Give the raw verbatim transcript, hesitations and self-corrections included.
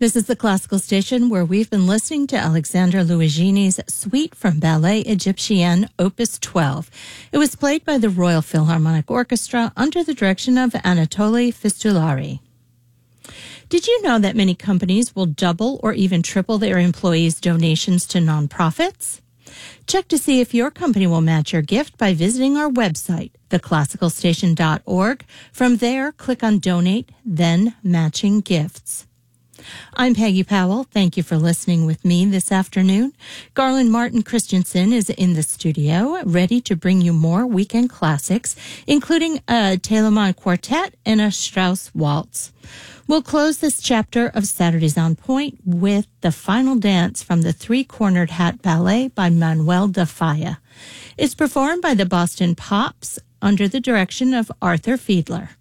This is the Classical Station where we've been listening to Alexandre Luigini's Suite from Ballet Egyptienne, Opus twelve. It was played by the Royal Philharmonic Orchestra under the direction of Anatoly Fistulari. Did you know that many companies will double or even triple their employees' donations to nonprofits? Check to see if your company will match your gift by visiting our website, the classical station dot org. From there, click on Donate, then Matching Gifts. I'm Peggy Powell. Thank you for listening with me this afternoon. Garland Martin Christensen is in the studio, ready to bring you more weekend classics, including a Telemann Quartet and a Strauss Waltz. We'll close this chapter of Saturdays on Point with the final dance from the Three-Cornered Hat Ballet by Manuel de Falla. It's performed by the Boston Pops under the direction of Arthur Fiedler.